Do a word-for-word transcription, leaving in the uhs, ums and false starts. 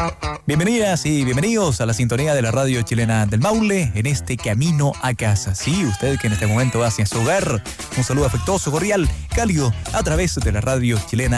Bienvenidas y bienvenidos a la sintonía de la radio chilena del Maule en este camino a casa. Sí, usted que en este momento va hacia su hogar, un saludo afectuoso, cordial, cálido a través de la radio chilena